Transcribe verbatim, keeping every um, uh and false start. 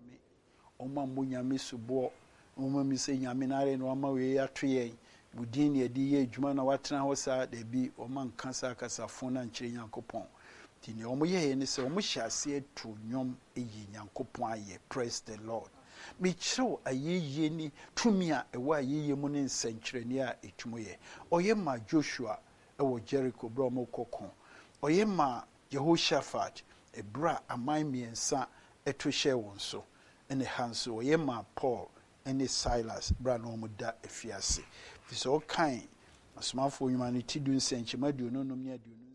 nyame oma mbo nyame subo oma mi se nyame na re no ama we ato yen budin ne di ye adwuma na watena ho saa da bi oma nka saa kasafo na nkyere Nyankopɔn ti ne omo ye ne se omo hyase atu nwom eyi Nyankopɔn aye. Praise the Lord. Mi kyerɛw ayeye ni tumi a ɛwɔ ayeye mu ne nsɛnkyerɛni a etumo ye ɔyɛ ma Joshua ɛwɔ Jericho bra ɔmo kɔkɔ ɔyɛ ma Jehoshaphat ebra aman miensa ɛto hyɛ wɔn so ɛne hanso ɔyɛ ma Paul ɛne Silas bra na ɔmo da afiase fi so kan asomafo nyuma ne ti du nsɛnkyema du no nom ne adu